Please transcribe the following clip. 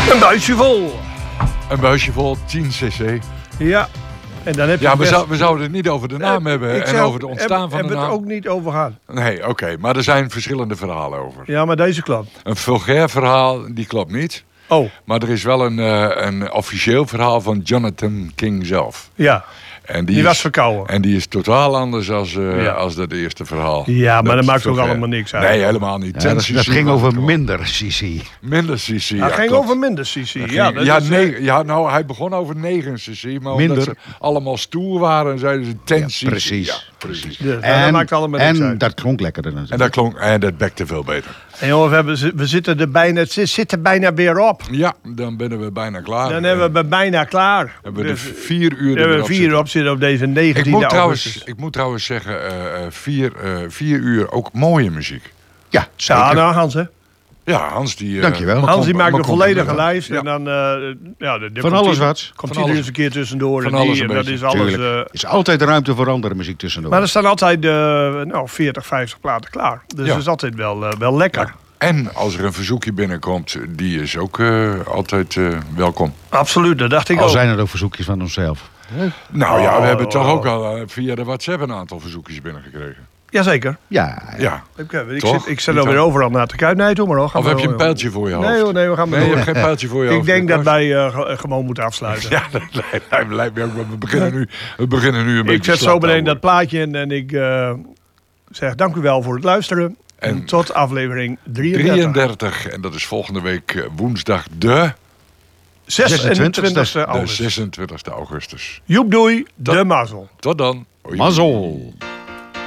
Een buisje vol. Een buisje vol 10 cc. Ja. En dan heb je we zouden het niet over de naam hebben en over het ontstaan van de naam. Hebben we het ook niet over gehad. Nee, oké. Maar er zijn verschillende verhalen over. Ja, maar deze klopt. Een vulgair verhaal, die klopt niet. Oh. Maar er is wel een officieel verhaal van Jonathan King zelf. Ja. En Die was verkouden. En die is totaal anders als dat eerste verhaal. Ja, maar dat maakt ook vulgair. allemaal niks uit. Nee, helemaal niet. Ja, dat ging over minder cc. Minder cc, Hij ging klopt. over minder cc. Nou, hij begon over 9 cc. Maar Minder. omdat ze allemaal stoer waren, en zeiden ze 10 cc. precies. Ja, precies. Dus, dat maakt allemaal niks uit. En dat klonk lekkerder natuurlijk. En dat bekte veel beter. En jongens, we zitten er bijna, het zit er bijna weer op. Ja, dan ben we bijna klaar. Dan hebben we bijna klaar. Hebben we er 4 uur We hebben 4 op zitten op deze 19e augustus. Ik moet trouwens zeggen, 4 uur ook mooie muziek. Ja, zeker. Ja, nou Hans, hè. Ja, Hans die... Dankjewel. Hans die maakt een volledige compliment. lijst. En dan... Van alles wat. Komt Van hij er alles. eens een keer tussendoor. Van En alles die, een dat beetje. is alles... Er is altijd ruimte voor andere muziek tussendoor. maar er staan altijd 40, 50 platen klaar. Dus Ja. dat is altijd wel lekker. En als er een verzoekje binnenkomt, die is ook altijd welkom. Absoluut, dat dacht ik Al ook. zijn er ook verzoekjes van onszelf. Nou ja, we hebben toch ook al via de WhatsApp een aantal verzoekjes binnengekregen. Jazeker. Ja, Ja. Ik zit alweer overal naar te kijken. Nee, doe maar nog. Of heb je een pijltje voor je hoofd? Nee, we gaan maar Nee, je door. hebt geen pijltje voor je hoofd. Ik denk dat wij gewoon moeten afsluiten. Ja, dat lijkt me ook. Maar we beginnen nu een beetje Ik zet slap zo te meteen dat worden. plaatje in en ik zeg dank u wel voor het luisteren. En tot aflevering 33. En dat is volgende week woensdag de 26e augustus. 26e augustus. Joep doei, de mazzel. Tot dan. Hoi. mazzel.